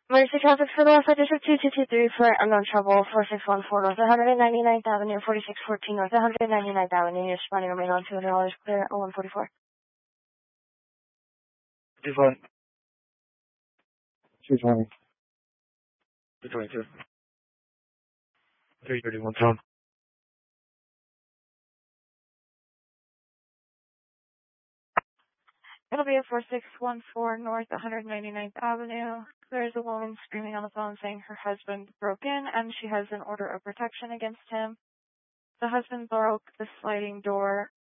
Emergency traffic for the West Side District 2223 for unknown trouble, 4614 North 199th Avenue, 4614 North 199th Avenue. You're responding remain on $200 clear at 144. 220. 220. 222. 331 Tom. It'll be at 4614 North 199th Avenue. There's a woman screaming on the phone saying her husband broke in and she has an order of protection against him. The husband broke the sliding door